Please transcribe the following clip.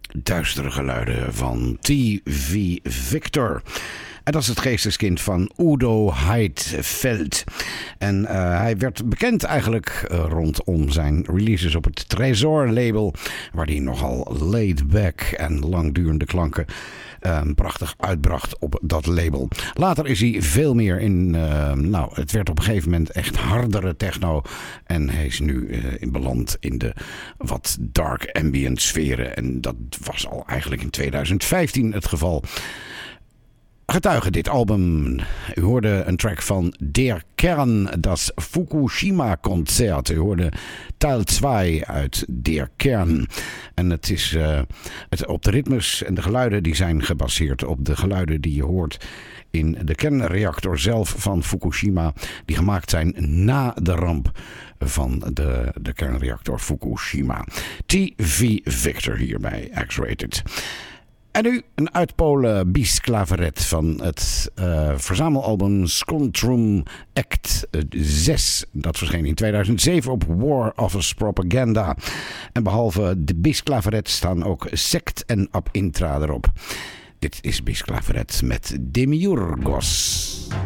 Duistere geluiden van TV Victor. En dat is het geesteskind van Udo Heidfeld. En hij werd bekend eigenlijk rondom zijn releases op het Tresor-label, waar hij nogal laid back en langdurende klanken prachtig uitbracht op dat label. Later is hij veel meer in, het werd op een gegeven moment echt hardere techno. En hij is nu beland in de wat dark ambient sferen. En dat was al eigenlijk in 2015 het geval. Getuige dit album. U hoorde een track van Der Kern, das Fukushima-concert. U hoorde Teil 2 uit Der Kern. En het is op de ritmes en de geluiden die zijn gebaseerd op de geluiden die je hoort in de kernreactor zelf van Fukushima, die gemaakt zijn na de ramp van de kernreactor Fukushima. TV Victor hier bij X-Rated. En nu een uitpolen Beast Claveret van het verzamelalbum Scontrum Act 6. Dat verscheen in 2007 op War Office Propaganda. En behalve de Beast Claveret staan ook Sect en Ab Intra erop. Dit is Beast Claveret met Demiurgos.